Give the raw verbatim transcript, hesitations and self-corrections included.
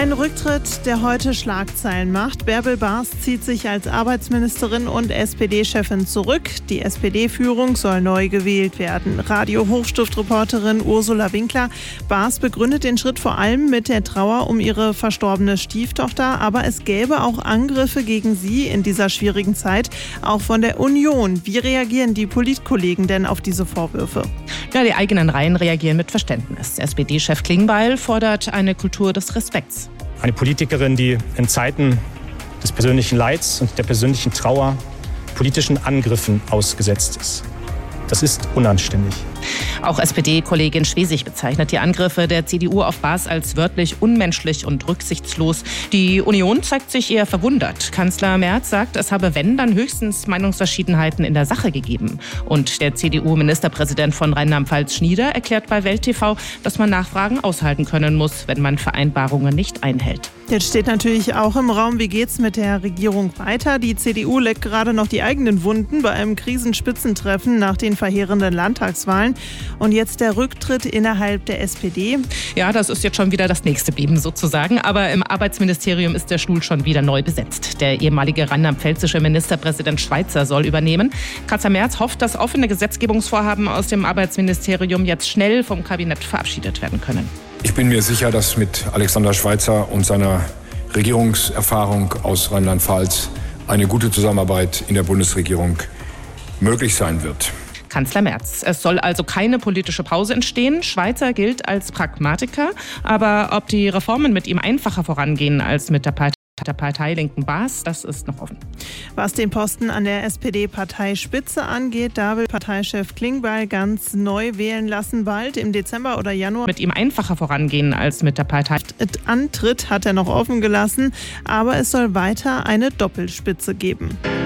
Ein Rücktritt, der heute Schlagzeilen macht. Bärbel Bas zieht sich als Arbeitsministerin und S P D-Chefin zurück. Die S P D-Führung soll neu gewählt werden. Radio-Hochstift-Reporterin Ursula Winkler. Bas begründet den Schritt vor allem mit der Trauer um ihre verstorbene Stieftochter. Aber es gäbe auch Angriffe gegen sie in dieser schwierigen Zeit, auch von der Union. Wie reagieren die Politkollegen denn auf diese Vorwürfe? Ja, die eigenen Reihen reagieren mit Verständnis. S P D-Chef Klingbeil fordert eine Kultur des Respekts. Eine Politikerin, die in Zeiten des persönlichen Leids und der persönlichen Trauer politischen Angriffen ausgesetzt ist. Das ist unanständig. Auch S P D-Kollegin Schwesig bezeichnet die Angriffe der C D U auf Bas als wörtlich unmenschlich und rücksichtslos. Die Union zeigt sich eher verwundert. Kanzler Merz sagt, es habe, wenn, dann höchstens Meinungsverschiedenheiten in der Sache gegeben. Und der C D U-Ministerpräsident von Rheinland-Pfalz Schnieder erklärt bei Welt T V, dass man Nachfragen aushalten können muss, wenn man Vereinbarungen nicht einhält. Jetzt steht natürlich auch im Raum, wie geht's mit der Regierung weiter? Die C D U leckt gerade noch die eigenen Wunden bei einem Krisenspitzentreffen nach den verheerenden Landtagswahlen. Und jetzt der Rücktritt innerhalb der S P D. Ja, das ist jetzt schon wieder das nächste Beben sozusagen. Aber im Arbeitsministerium ist der Stuhl schon wieder neu besetzt. Der ehemalige rheinland-pfälzische Ministerpräsident Schweizer soll übernehmen. Kanzler Merz hofft, dass offene Gesetzgebungsvorhaben aus dem Arbeitsministerium jetzt schnell vom Kabinett verabschiedet werden können. Ich bin mir sicher, dass mit Alexander Schweizer und seiner Regierungserfahrung aus Rheinland-Pfalz eine gute Zusammenarbeit in der Bundesregierung möglich sein wird. Kanzler Merz. Es soll also keine politische Pause entstehen. Schweizer gilt als Pragmatiker. Aber ob die Reformen mit ihm einfacher vorangehen als mit der Partei der parteilinken Bas, das ist noch offen. Was den Posten an der S P D-Parteispitze angeht, da will Parteichef Klingbeil ganz neu wählen lassen, bald im Dezember oder Januar. Mit ihm einfacher vorangehen als mit der Partei. Antritt hat er noch offen gelassen, aber es soll weiter eine Doppelspitze geben.